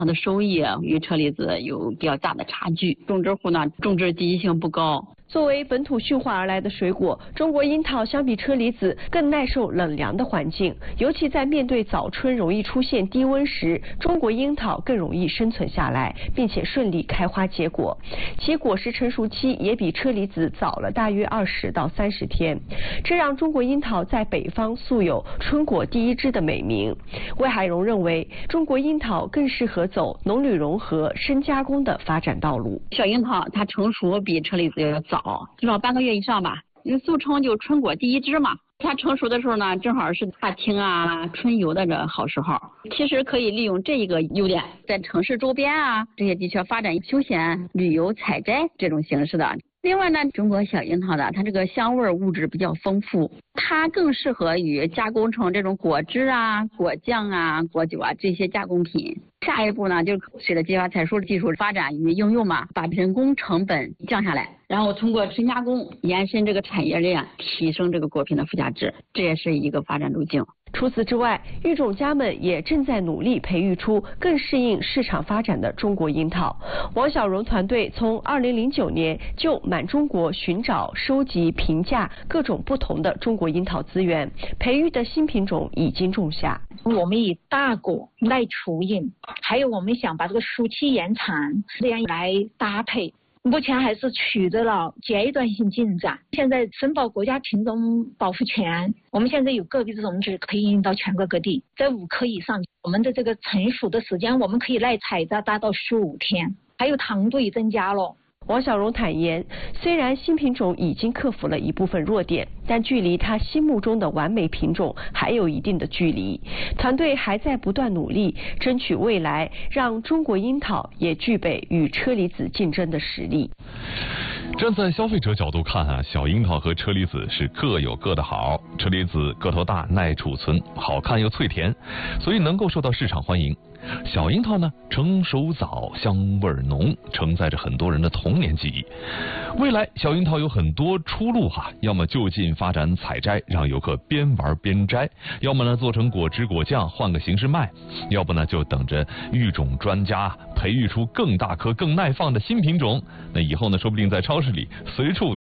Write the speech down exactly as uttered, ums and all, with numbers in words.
它的收益与车厘子有比较大的差距。种植户呢，种植积极性不高。 作为本土驯化而来的水果，中国樱桃相比车厘子更耐受冷凉的环境，尤其在面对早春容易出现低温时，中国樱桃更容易生存下来，并且顺利开花结果。其果实成熟期也比车厘子早了大约二十到三十天，这让中国樱桃在北方素有“春果第一枝”的美名。魏海荣认为，中国樱桃更适合走农旅融合、深加工的发展道路。 小樱桃它成熟比车厘子要早。至少半个月以上吧，因为俗称就春果第一枝嘛。它成熟的时候呢，正好是大厅啊、春游的这好时候。其实可以利用这一个优点，在城市周边啊这些地区发展休闲、旅游、采摘这种形式的。另外呢，中国小樱桃的它这个香味物质比较丰富，它更适合于加工成这种果汁啊、果酱啊、果酒啊这些加工品。下一步呢，就随着计划采收技术发展与应用嘛，把人工成本降下来，然后通过深加工延伸这个产业链，提升这个果品的附加值，这也是一个发展路径。 除此之外，育种家们也正在努力培育出更适应市场发展的中国樱桃。王小荣团队从二零零九年就满中国寻找、收集、评价各种不同的中国樱桃资源，培育的新品种已经种下。 我们以大果、耐储饮，还有我们想把这个熟期延长，这样来搭配。目前还是取得了阶段性进展，现在申报国家品种保护权，我们现在有个别的种子可以引到全国各地，在五颗以上，我们的这个成熟的时间我们可以耐采摘达到十五天，还有糖度也增加了。 王小荣坦言，虽然新品种已经克服了一部分弱点，但距离他心目中的完美品种还有一定的距离。团队还在不断努力，争取未来让中国樱桃也具备与车厘子竞争的实力。 站在消费者角度看啊，小樱桃和车厘子是各有各的好。车厘子个头大、耐储存、好看又脆甜，所以能够受到市场欢迎。小樱桃呢，成熟早，香味浓，承载着很多人的童年记忆。未来小樱桃有很多出路哈、啊，要么就近发展采摘，让游客边玩边摘；要么呢做成果汁果酱，换个形式卖；要不呢就等着育种专家培育出更大颗、更耐放的新品种。那以后呢，说不定在超市里随处